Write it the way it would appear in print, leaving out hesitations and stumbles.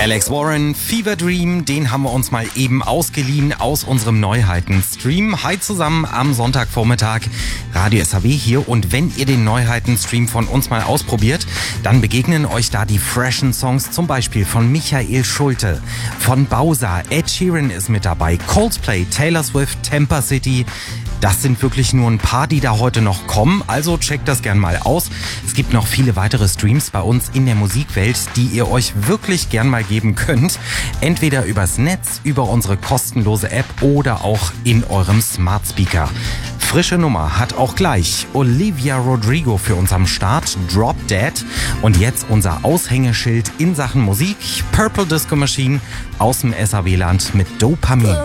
Alex Warren, Fever Dream, den haben wir uns mal eben ausgeliehen aus unserem Neuheiten-Stream. Hi zusammen am Sonntagvormittag, Radio SAW hier. Und wenn ihr den Neuheiten-Stream von uns mal ausprobiert, dann begegnen euch da die freshen Songs, zum Beispiel von Michael Schulte, von Bowser, Ed Sheeran ist mit dabei, Coldplay, Taylor Swift, Temper City. Das sind wirklich nur ein paar, die da heute noch kommen, also checkt das gern mal aus. Es gibt noch viele weitere Streams bei uns in der Musikwelt, die ihr euch wirklich gern mal geben könnt. Entweder übers Netz, über unsere kostenlose App oder auch in eurem Smart Speaker. Frische Nummer hat auch gleich Olivia Rodrigo für uns am Start, Drop Dead. Und jetzt unser Aushängeschild in Sachen Musik, Purple Disco Machine aus dem SAW-Land mit Dopamin.